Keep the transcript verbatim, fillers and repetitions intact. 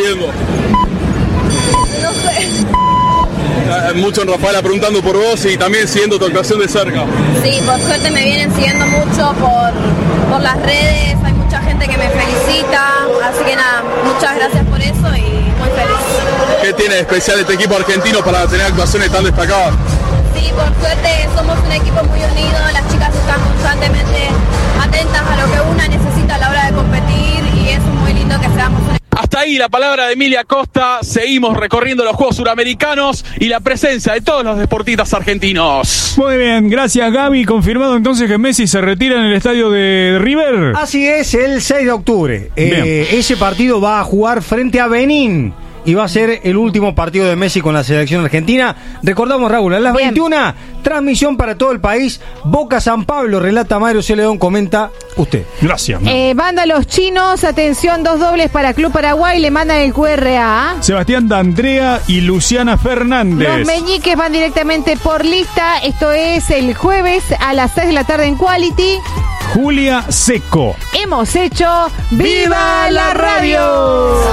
viendo? No sé. Mucho en Rafaela preguntando por vos y también siguiendo tu actuación de cerca. Sí, por suerte me vienen siguiendo mucho por, por las redes, hay mucha gente que me felicita, así que nada, muchas gracias por eso y muy feliz. ¿Qué tiene de especial este equipo argentino para tener actuaciones tan destacadas? Sí, por suerte somos un equipo muy unido, las chicas están constantemente atentas a lo que una necesita a la hora de competir y es muy lindo que seamos un Hasta ahí la palabra de Emilia Costa. Seguimos recorriendo los Juegos Suramericanos y la presencia de todos los deportistas argentinos. Muy bien, gracias Gaby. Confirmado entonces que Messi se retira en el estadio de River. Así es, el seis de octubre. Eh, ese partido va a jugar frente a Benín. Y va a ser el último partido de Messi con la selección argentina. Recordamos, Raúl, a las Bien. veintiuna, transmisión para todo el país. Boca San Pablo, relata Mario C. León, comenta usted. Gracias. Eh, manda los chinos, atención, dos dobles para Club Paraguay, le mandan el Q R A. Sebastián D'Andrea y Luciana Fernández. Los meñiques van directamente por lista. Esto es el jueves a las seis de la tarde en Quality. Julia Seco. Hemos hecho ¡Viva la Radio!